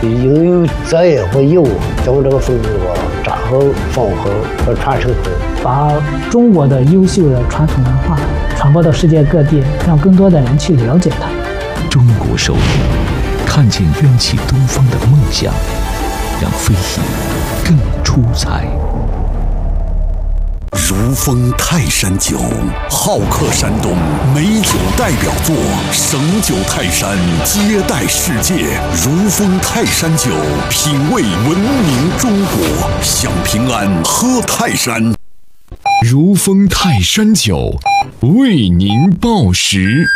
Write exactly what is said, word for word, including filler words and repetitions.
应有责任和义务将这个风俗扎好、放好和传承好， 把中国的优秀的传统文化传播到世界各地，让更多的人去了解它。 中国首领看见冤气东方的梦想，让飞行更出彩。 如风泰山酒，好客山东美酒代表作，省酒泰山接待世界。如风泰山酒，品味文明中国，享平安喝泰山。 如风泰山酒，为您报时。